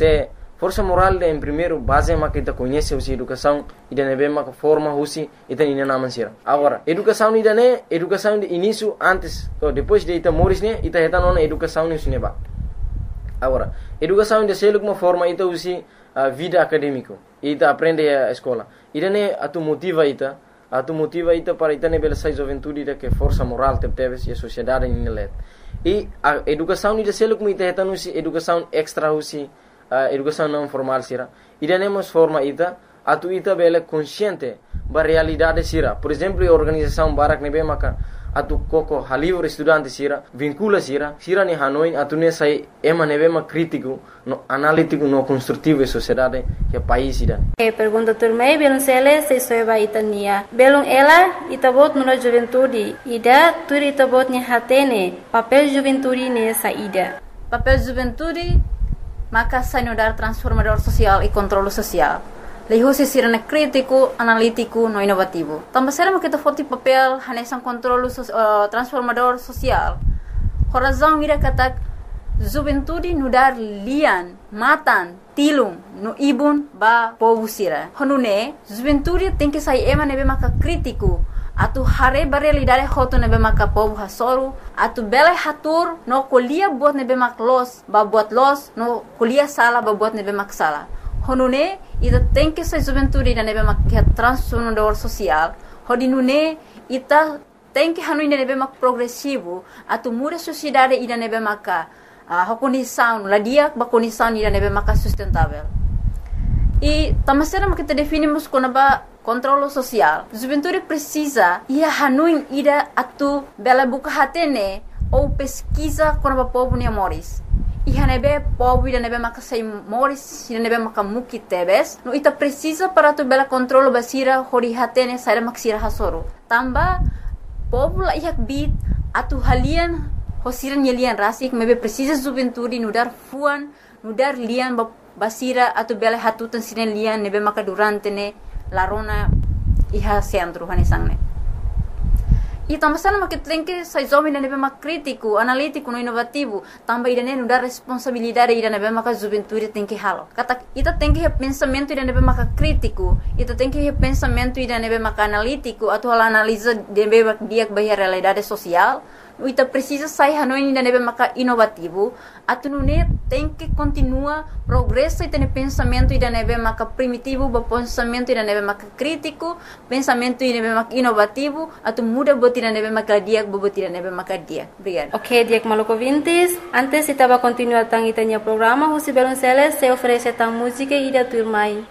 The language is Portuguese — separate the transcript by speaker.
Speaker 1: Se força moral em primeiro base é que ita conhece a educação e da nebe que forma usi ita nina namansira. Agora, educação ida né, educação de início antes ou depois de ita moris né, ita heta nona educação ni suneba. Agora, educação de selo uma forma ita usi vida acadêmico. Ita aprende a escola. Ida né atu motiva ita para ita nebe sai juventude da que força moral teves e a sociedade ni let. E a educação ida selo como ita heta usi educação extra usi educação não formal sira. Ida nemos forma ita atu ita bela consciente ba realidade sira. Por exemplo, a organização barak nebe maka atu koko halivre estudante sira vincula sira ni Hanoi atu ne sai ema nebe ma crítico no analítico no construtivo e sociedade que país ida.
Speaker 2: Pergunta turmei belum sele se soeba itania. Belum ela itabot no juventude ida turi itabot ni hatene papel juventude ne saída.
Speaker 3: Papel juventude maka sanudar transformador social e controle social. Leho se sirene crítico, analítico, no inovativo. Também será que foti papel hanesan controle transformador social. Horazão ira katak juventude nudar lian, matan, tilung, no ibun ba povo sira. Honune, juventude tem que sair ema nebe maka crítico. Atu hare realidade hoto nebe maka povo hasoru, atu bele hatur no kuliah buat nebe mak los, ba buat los, no kuliah sala ba buat nebe mak sala. Honune, ita tem que ser juventude da nebe mak transformador social. Hodinune, ita tem que hanui nebe mak progressivo, atu muda sociedade ida nebe maka condição, ladia ba condição ida nebe maka sustentável. E tamasera mak kita definimos como ba controle social. Juventude precisa ia hanui ida atu bela buka hatene ou pesquisa com o povo ni amores. E hanebe povo ida nebe maka sei moris ida nebe maka muki tebes. No ita precisa para tu bela controle basira hori hatene sai maksira hasoro. Tamba povo la ihak bit atu halian hosiran yelian rasik mebe precisa juventude nudar fuan nudar lian basira atu bela hatutan sinen lian nebe maka durante ne larona iha centro hanesangne. E também mas que tem que sai jovem nebe mak crítico, analítico, no inovativo, também ida nenu dar responsabilidade ida nebe mak juventude tem que halo. Kata ita tem que pensamento ida nebe mak crítico, ita tem que pensamento ida nebe mak analítico, atau analisa nebe mak dia bahia realidade social. Ita precisa sair hanoi ida nebe mak inovativo, atu nune tem que continua progresso ita ne pensamento ida nebe mak primitivo, ba pensamento ida nebe mak crítico, pensamento ida nebe mak inovativo, atu muda bot ida nebe mak dia, bot ida nebe mak dia. Obrigada.
Speaker 2: Ok, Diak Maluco Vintes. Antes estava continuar tang itanya programa, José Belonceles se oferece tang música ida turmai.